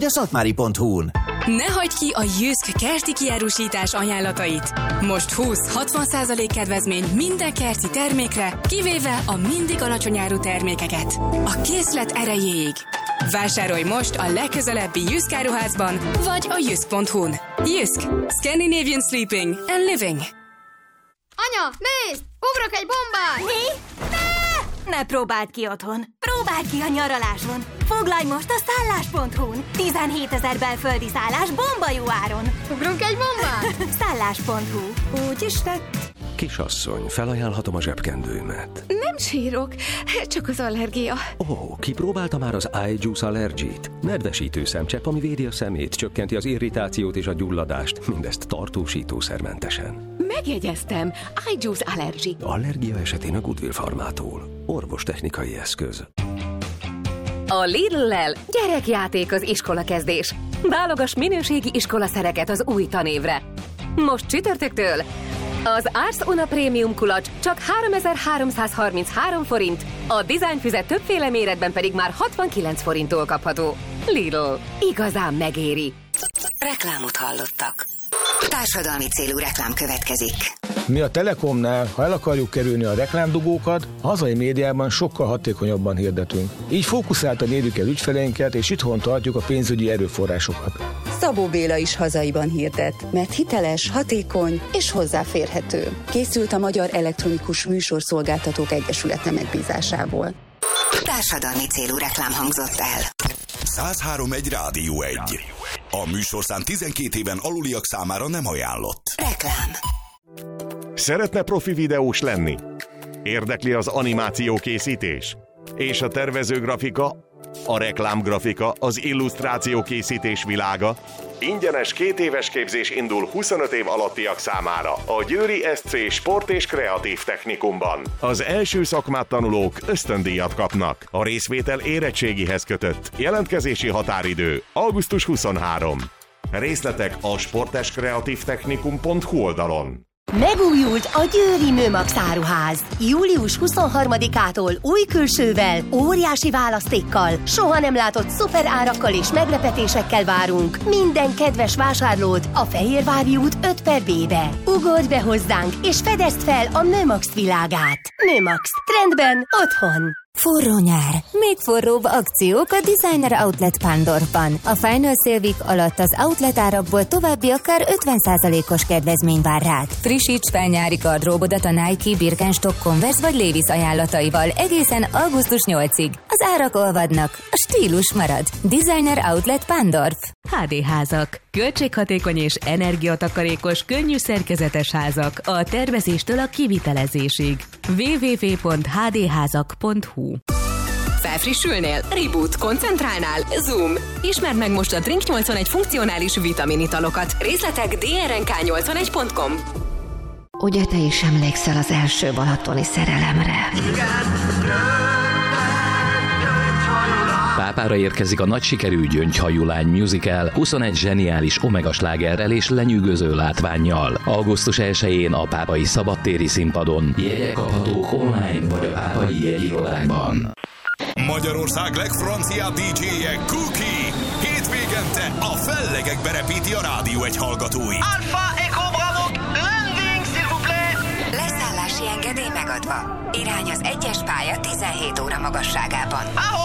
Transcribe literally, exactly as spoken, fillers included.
vagy a szatmári pont hu-n. Ne hagyd ki a Jysk kerti kiárusítás ajánlatait. Most húsz-hatvan százalék kedvezmény minden kerti termékre, kivéve a mindig alacsony áru termékeket. A készlet erejéig. Vásárolj most a legközelebbi Jysk áruházban, vagy a jysk pont hu-n. Jysk. Scandinavian Sleeping and Living. Anya, nézd! Ugrok egy bombát! Mi? Ne! Ne próbáld ki otthon. Próbáld ki a nyaraláson. Foglalj most a szállás pont hu-n. tizenhétezer belföldi szállás bomba jó áron. Ugrunk egy bombát? szállás pont hu. Úgy is tett. Kisasszony, felajánlhatom a zsebkendőmet. Nem sírok, csak az allergia. Ó, oh, kipróbálta már az iJuice Allergy-t? Nedvesítő szemcsepp, ami védi a szemét, csökkenti az irritációt és a gyulladást, mindezt tartósítószermentesen. Megjegyeztem, iJuice Allergy. Allergia esetén a Goodwill Farmától. Orvostechnikai eszköz. A Lidl-lel gyerekjáték az iskolakezdés. Válogass minőségi iskolaszereket az új tanévre. Most csütörtöktől az Ars Una Premium kulacs csak háromezer-háromszázharminchárom forint, a dizájnfüzet többféle méretben pedig már hatvankilenc forinttól kapható. Lidl. Igazán megéri. Reklámot hallottak. Társadalmi célú reklám következik. Mi a Telekomnál, ha el akarjuk kerülni a reklámdugókat, a hazai médiában sokkal hatékonyabban hirdetünk. Így fókuszáltan érjük el ügyfeleinket, és itthon tartjuk a pénzügyi erőforrásokat. Szabó Béla is hazaiban hirdet, mert hiteles, hatékony és hozzáférhető. Készült a Magyar Elektronikus Műsorszolgáltatók Egyesülete megbízásából. Társadalmi célú reklám hangzott el. száz három egy Rádió egy. A műsorszám tizenkét éven aluliak számára nem ajánlott. Reklám. Szeretne profi videós lenni? Érdekli az animációkészítés? És a tervezőgrafika, a reklámgrafika, az illusztrációkészítés világa? Ingyenes két éves képzés indul huszonöt év alattiak számára a Győri es cé Sport és Kreatív Technikumban. Az első szakmát tanulók ösztöndíjat kapnak. A részvétel érettségihez kötött. Jelentkezési határidő augusztus huszonharmadika. Részletek a sporteskreatívtechnikum pont hu oldalon. Megújult a Győri Mőmax áruház. július huszonharmadikától új külsővel, óriási választékkal, soha nem látott szuper árakkal és meglepetésekkel várunk minden kedves vásárlót a Fehérvári út öt per B-be. Ugorj be hozzánk és fedezd fel a Mőmax világát. Mőmax. Trendben otthon. Forró nyár. Még forróbb akciók a Designer Outlet Pándorfban. A Final Sale Week alatt az outlet árakból további akár ötven százalékos kedvezmény vár rád. Frissíts fel nyári gardróbodat a Nike, Birkenstock, Converse vagy Levi's ajánlataival egészen augusztus nyolcadikáig. Az árak olvadnak, a stílus marad. Designer Outlet Pándorf. há dé házak. Költséghatékony és energiatakarékos, könnyű szerkezetes házak a tervezéstől a kivitelezésig. double-u double-u double-u pont há dé házak pont hu. Felfrissülnél? Reboot. Koncentrálnál? Zoom. Ismerd meg most a Drink nyolcvanegy funkcionális vitaminitalokat. Részletek dé er en ká nyolcvanegy pont com. Ugye te is emlékszel az első balatoni szerelemre? Pápára érkezik a nagy sikerű Gyöngyhajú lány musical huszonegy zseniális omega slágerrel és lenyűgöző látvánnyal. augusztus elsején a Pápai Szabadtéri Színpadon. Jegyek kaphatók online vagy a pápai jegyirodákban. Magyarország legfranciább dé dzséje Cookie. Hétvégente a fellegekbe repíti a Rádió egy hallgatói. Alpha Echo Bravo, landing s'il vous plaît. Leszállási engedély megadva. Irány az egyes pálya tizenhét óra magasságában.